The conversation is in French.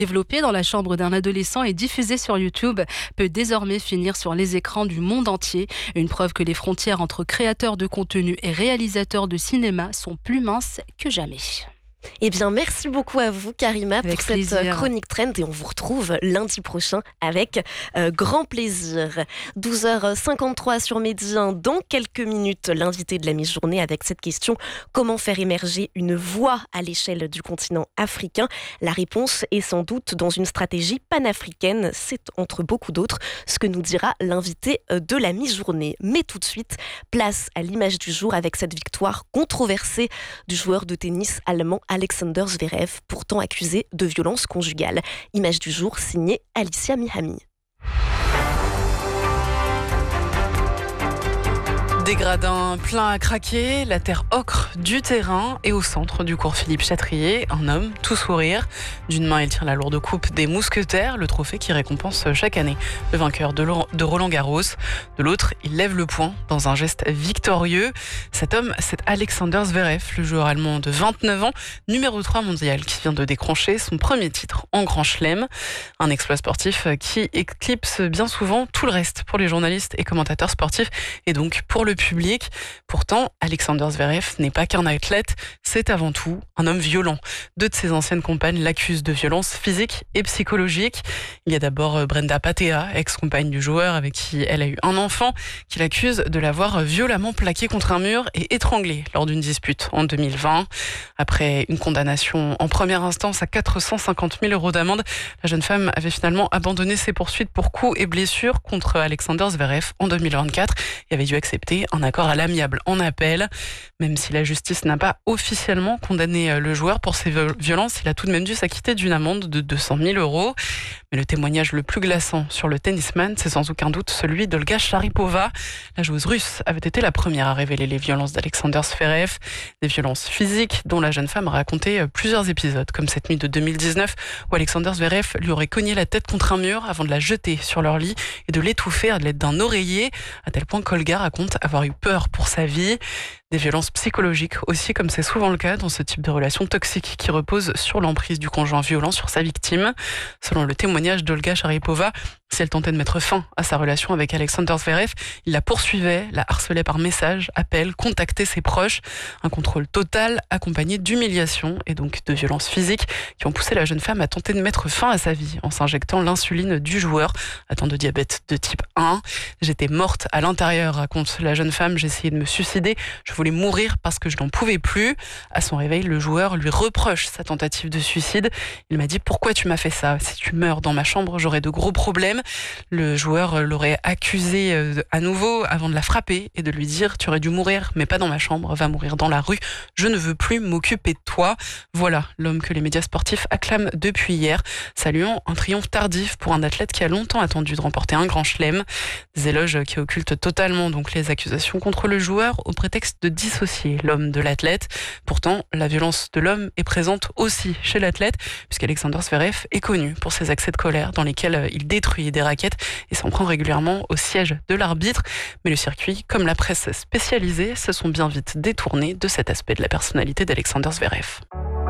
Développé dans la chambre d'un adolescent et diffusé sur YouTube, peut désormais finir sur les écrans du monde entier. Une preuve que les frontières entre créateurs de contenu et réalisateurs de cinéma sont plus minces que jamais. Eh bien, merci beaucoup à vous, Karima, Avec pour cette plaisir. chronique trend. Et on vous retrouve lundi prochain avec grand plaisir. 12h53 sur Medi 1. Dans quelques minutes, l'invité de la mi-journée avec cette question: comment faire émerger une voix à l'échelle du continent africain? La réponse est sans doute dans une stratégie panafricaine. C'est, entre beaucoup d'autres, ce que nous dira l'invité de la mi-journée. Mais tout de suite, place à l'image du jour avec cette victoire controversée du joueur de tennis allemand Alexander Zverev, pourtant accusé de violence conjugale. Image du jour signée Alicia Mihami. Des gradins pleins à craquer, la terre ocre du terrain et au centre du cours Philippe Chatrier, un homme tout sourire. D'une main, il tient la lourde coupe des mousquetaires, le trophée qui récompense chaque année le vainqueur de Roland-Garros. De l'autre, il lève le poing dans un geste victorieux. Cet homme, c'est Alexander Zverev, le joueur allemand de 29 ans, numéro 3 mondial, qui vient de décrocher son premier titre en Grand Chelem. Un exploit sportif qui éclipse bien souvent tout le reste pour les journalistes et commentateurs sportifs et donc pour le public. Pourtant, Alexander Zverev n'est pas qu'un athlète, c'est avant tout un homme violent. Deux de ses anciennes compagnes l'accusent de violence physique et psychologique. Il y a d'abord Brenda Patea, ex-compagne du joueur avec qui elle a eu un enfant, qui l'accuse de l'avoir violemment plaqué contre un mur et étranglé lors d'une dispute en 2020. Après une condamnation en première instance à 450 000 € d'amende, la jeune femme avait finalement abandonné ses poursuites pour coups et blessures contre Alexander Zverev en 2024 et avait dû accepter un accord à l'amiable en appel. Même si la justice n'a pas officiellement condamné le joueur pour ses violences, il a tout de même dû s'acquitter d'une amende de 200 000 €. Mais le témoignage le plus glaçant sur le tennisman, c'est sans aucun doute celui d'Olga Sharipova. La joueuse russe avait été la première à révéler les violences d'Alexander Zverev, des violences physiques dont la jeune femme a raconté plusieurs épisodes, comme cette nuit de 2019 où Alexander Zverev lui aurait cogné la tête contre un mur avant de la jeter sur leur lit et de l'étouffer à l'aide d'un oreiller, à tel point qu'Olga raconte avoir eu peur pour sa vie. Des violences psychologiques aussi, comme c'est souvent le cas dans ce type de relation toxique qui repose sur l'emprise du conjoint violent sur sa victime. Selon le témoignage d'Olga Sharipova, si elle tentait de mettre fin à sa relation avec Alexander Zverev, il la poursuivait, la harcelait par message, appel, contactait ses proches. Un contrôle total accompagné d'humiliation et donc de violences physiques qui ont poussé la jeune femme à tenter de mettre fin à sa vie en s'injectant l'insuline du joueur atteint de diabète de type 1. J'étais morte à l'intérieur, raconte la jeune femme, j'ai essayé de me suicider, je voulais mourir parce que je n'en pouvais plus. À son réveil, le joueur lui reproche sa tentative de suicide. Il m'a dit: pourquoi tu m'as fait ça? Si tu meurs dans ma chambre, j'aurai de gros problèmes. Le joueur l'aurait accusé à nouveau avant de la frapper et de lui dire: tu aurais dû mourir, mais pas dans ma chambre, va mourir dans la rue, je ne veux plus m'occuper de toi. Voilà l'homme que les médias sportifs acclament depuis hier, saluant un triomphe tardif pour un athlète qui a longtemps attendu de remporter un grand chelem. Des éloges qui occultent totalement donc les accusations contre le joueur au prétexte de dissocier l'homme de l'athlète. Pourtant, la violence de l'homme est présente aussi chez l'athlète, puisqu'Alexander Zverev est connu pour ses accès de colère dans lesquels il détruit des raquettes et s'en prend régulièrement au siège de l'arbitre. Mais le circuit, comme la presse spécialisée, se sont bien vite détournés de cet aspect de la personnalité d'Alexander Zverev.